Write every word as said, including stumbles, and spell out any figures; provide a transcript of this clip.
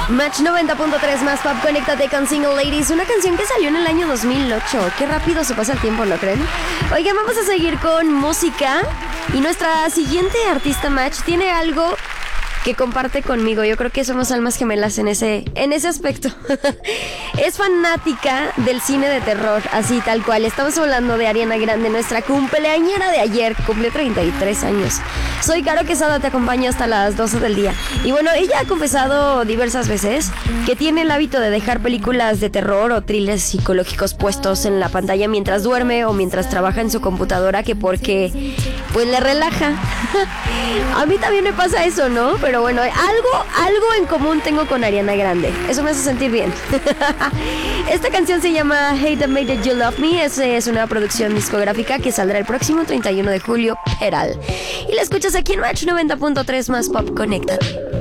Match noventa punto tres más Pop, conéctate con Single Ladies, una canción que salió en el año dos mil ocho. Qué rápido se pasa el tiempo, ¿no creen? Oigan, vamos a seguir con música. Y nuestra siguiente artista Match tiene algo que comparte conmigo. Yo creo que somos almas gemelas en ese, en ese aspecto. Es fanática del cine de terror, así tal cual. Estamos hablando de Ariana Grande, nuestra cumpleañera de ayer, cumple treinta y tres años. Soy Caro Quesada, te acompaño hasta las doce del día. Y bueno, ella ha confesado diversas veces que tiene el hábito de dejar películas de terror o thrillers psicológicos puestos en la pantalla mientras duerme o mientras trabaja en su computadora, que porque pues le relaja. A mí también me pasa eso, ¿no? Pero bueno, algo, algo en común tengo con Ariana Grande. Eso me hace sentir bien. Esta canción se llama Hate That Made You Love Me. Es, es una producción discográfica que saldrá el próximo treinta y uno de julio, Peral. Y la escuchas aquí en Match noventa punto tres más Pop, conéctate.